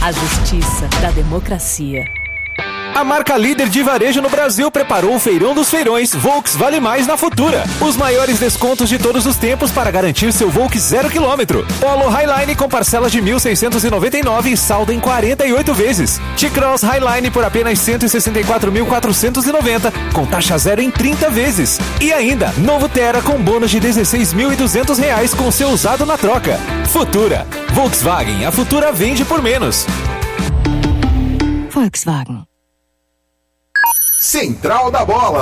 A justiça da democracia. A marca líder de varejo no Brasil preparou o Feirão dos Feirões Volks Vale Mais na Futura. Os maiores descontos de todos os tempos para garantir seu Volks 0 km. Polo Highline com parcelas de 1.699 e saldo em 48 vezes. T-Cross Highline por apenas 164.490 com taxa zero em 30 vezes. E ainda, novo Terra com bônus de R$16.200 com seu usado na troca. Futura. Volkswagen, a Futura vende por menos. Volkswagen. Central da Bola.